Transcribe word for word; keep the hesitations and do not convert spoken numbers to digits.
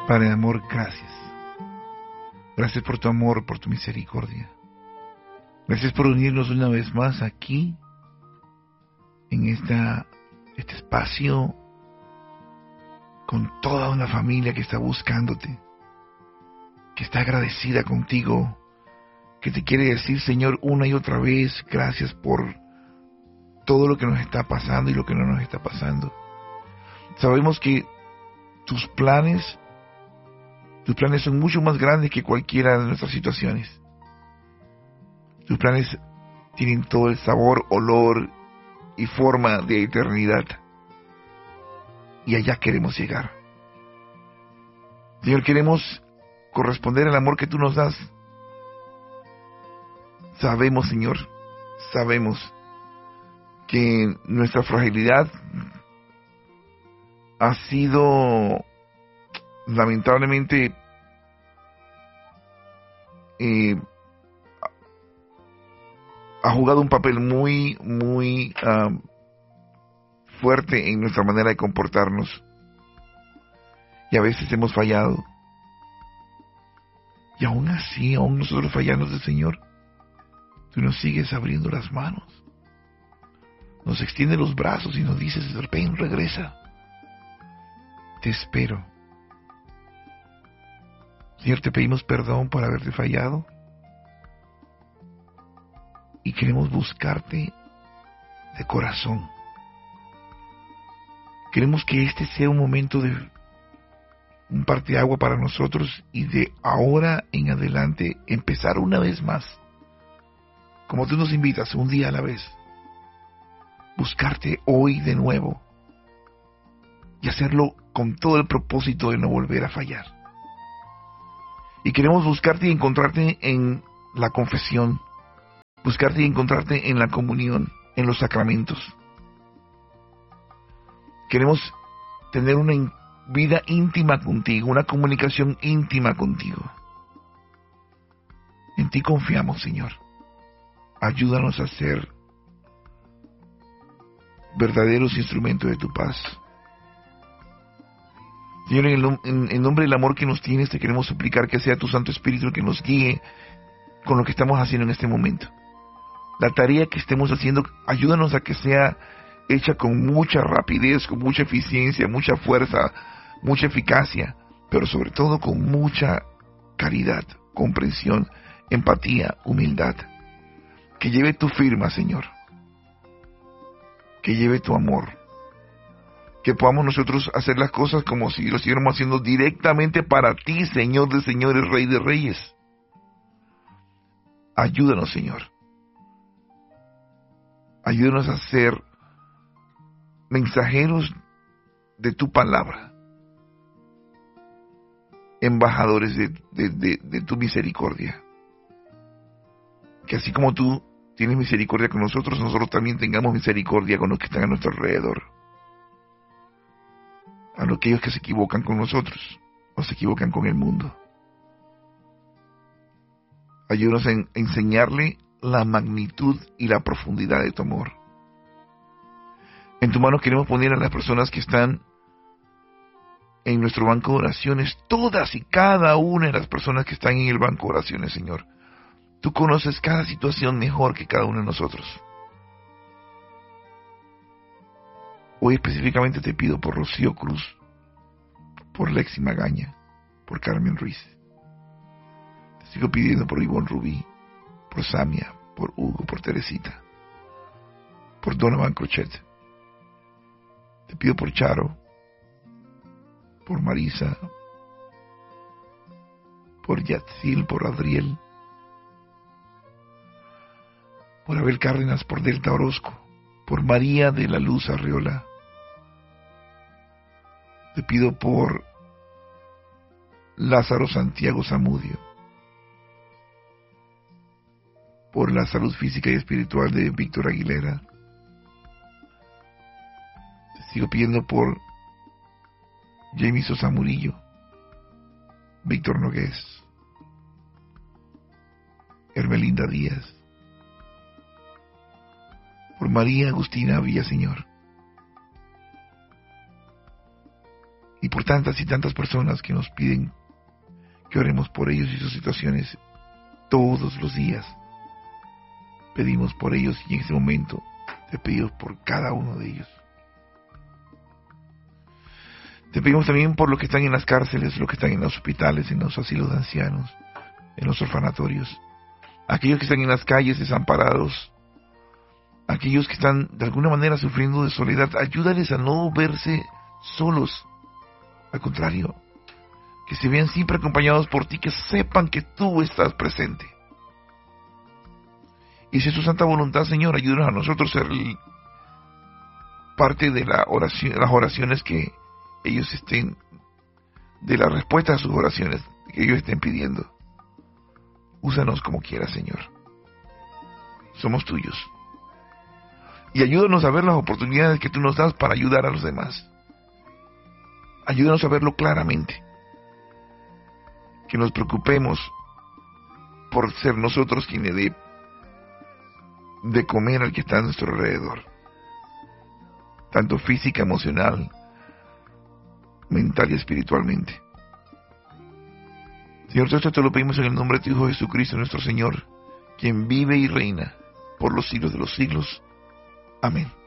Padre de amor, gracias. Gracias por tu amor, por tu misericordia. Gracias por unirnos una vez más aquí, en esta, este espacio, con toda una familia que está buscándote, que está agradecida contigo, que te quiere decir, Señor, una y otra vez, gracias por todo lo que nos está pasando y lo que no nos está pasando. Sabemos que tus planes, tus planes son mucho más grandes que cualquiera de nuestras situaciones. Tus planes tienen todo el sabor, olor y forma de eternidad. Y allá queremos llegar. Señor, queremos corresponder al amor que tú nos das. Sabemos, Señor, sabemos que nuestra fragilidad ha sido lamentablemente eh, ha jugado un papel muy, muy uh, fuerte en nuestra manera de comportarnos. Y a veces hemos fallado. Y aún así, aún nosotros fallando del Señor, tú nos sigues abriendo las manos. Nos extiende los brazos y nos dices, ven, regresa. Te espero. Señor, te pedimos perdón por haberte fallado. Y queremos buscarte de corazón. Queremos que este sea un momento de un parteagua para nosotros y de ahora en adelante empezar una vez más, como tú nos invitas, un día a la vez, buscarte hoy de nuevo y hacerlo con todo el propósito de no volver a fallar. Y queremos buscarte y encontrarte en la confesión, buscarte y encontrarte en la comunión, en los sacramentos. Queremos tener una vida íntima contigo, una comunicación íntima contigo. En ti confiamos, Señor. Ayúdanos a ser verdaderos instrumentos de tu paz. Señor, en el, en, en nombre del amor que nos tienes, te queremos suplicar que sea tu Santo Espíritu el que nos guíe con lo que estamos haciendo en este momento. La tarea que estemos haciendo, ayúdanos a que sea hecha con mucha rapidez, con mucha eficiencia, mucha fuerza, mucha eficacia, pero sobre todo con mucha caridad, comprensión, empatía, humildad. Que lleve tu firma, Señor. Que lleve tu amor. Que podamos nosotros hacer las cosas como si lo estuviéramos haciendo directamente para ti, Señor de señores, Rey de reyes. Ayúdanos, Señor. Ayúdanos a ser mensajeros de tu palabra, embajadores de, de, de, de tu misericordia. Que así como tú tienes misericordia con nosotros, nosotros también tengamos misericordia con los que están a nuestro alrededor. A aquellos que se equivocan con nosotros o se equivocan con el mundo. Ayúdanos a en, enseñarle la magnitud y la profundidad de tu amor. En tu mano queremos poner a las personas que están en nuestro banco de oraciones, todas y cada una de las personas que están en el banco de oraciones, Señor. Tú conoces cada situación mejor que cada uno de nosotros. Hoy específicamente te pido por Rocío Cruz, por Lexi Magaña, por Carmen Ruiz. Te sigo pidiendo por Ivonne Rubí, por Samia, por Hugo, por Teresita, por Donovan Crochet. Te pido por Charo, por Marisa, por Yatzil, por Adriel, por Abel Cárdenas, por Delta Orozco, por María de la Luz Arreola. Te pido por Lázaro Santiago Zamudio, por la salud física y espiritual de Víctor Aguilera. Te sigo pidiendo por Jamie Sosa Murillo, Víctor Nogués, Hermelinda Díaz, por María Agustina Villaseñor y por tantas y tantas personas que nos piden que oremos por ellos y sus situaciones todos los días. Pedimos por ellos y en este momento te pedimos por cada uno de ellos. Te pedimos también por los que están en las cárceles, los que están en los hospitales, en los asilos de ancianos, en los orfanatorios, aquellos que están en las calles desamparados, aquellos que están de alguna manera sufriendo de soledad. Ayúdales a no verse solos. Al contrario, que se vean siempre acompañados por ti, que sepan que tú estás presente. Y si es tu santa voluntad, Señor, ayúdanos a nosotros a ser parte de la oración, las oraciones que ellos estén, de la respuesta a sus oraciones que ellos estén pidiendo. Úsanos como quieras, Señor. Somos tuyos. Y ayúdanos a ver las oportunidades que tú nos das para ayudar a los demás. Ayúdanos a verlo claramente. Que nos preocupemos por ser nosotros quienes dé de comer al que está a nuestro alrededor. Tanto física, emocional, mental y espiritualmente. Señor, todo esto te lo pedimos en el nombre de tu Hijo Jesucristo, nuestro Señor, quien vive y reina por los siglos de los siglos. Amén.